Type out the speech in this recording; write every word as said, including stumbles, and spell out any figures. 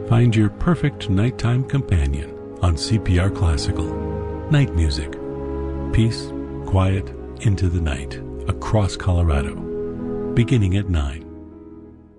Find your perfect nighttime companion on C P R Classical. Night music. Peace, quiet, into the night, across Colorado. Beginning at nine.